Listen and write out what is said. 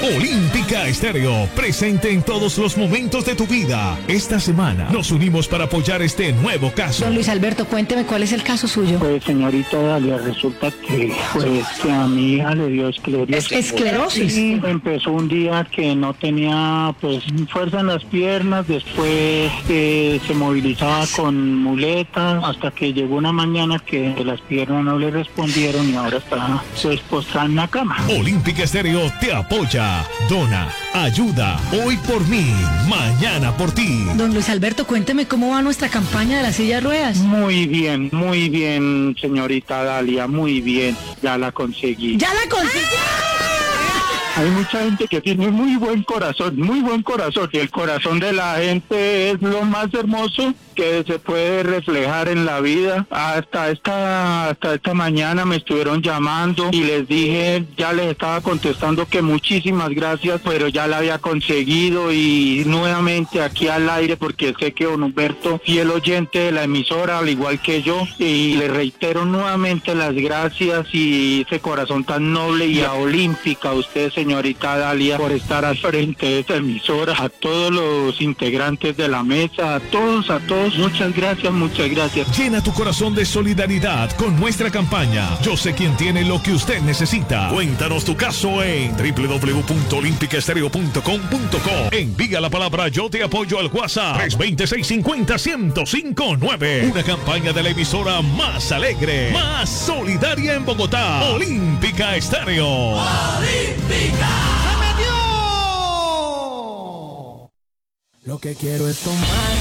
Olímpica Estéreo, presente en todos los momentos de tu vida. Esta semana nos unimos para apoyar este nuevo caso. Don Luis Alberto, cuénteme cuál es el caso suyo. Pues señorita Dalia, resulta que a mi hija le dio esclerosis. ¿Esclerosis? Sí, empezó un día que no tenía pues fuerza en las piernas, después se movilizaba con muletas, hasta que llegó una mañana que las piernas no le respondieron y ahora está pues postrada en la cama. Olímpica Estéreo te apoya, dona, ayuda, hoy por mí, mañana por ti. Don Luis Alberto, cuénteme cómo va nuestra campaña de la silla de ruedas. Muy bien, señorita Dalia, muy bien, ya la conseguí. ¡Ya la conseguí! Hay mucha gente que tiene muy buen corazón, y el corazón de la gente es lo más hermoso que se puede reflejar en la vida. Hasta esta mañana me estuvieron llamando y les dije, ya les estaba contestando que muchísimas gracias, pero ya la había conseguido y nuevamente aquí al aire, porque sé que don Humberto, fiel oyente de la emisora, al igual que yo, y le reitero nuevamente las gracias y ese corazón tan noble, y a Olímpica, usted señorita Dalia, por estar al frente de esta emisora, a todos los integrantes de la mesa, a todos, muchas gracias. Llena tu corazón de solidaridad con nuestra campaña. Yo sé quién tiene lo que usted necesita. Cuéntanos tu caso en www.olimpicaestereo.com.co. Envía la palabra "Yo te apoyo" al WhatsApp 320-650-1059. Una campaña de la emisora más alegre, más solidaria en Bogotá. Olímpica Estéreo. ¡Olímpica! ¡Se metió! Lo que quiero es tomar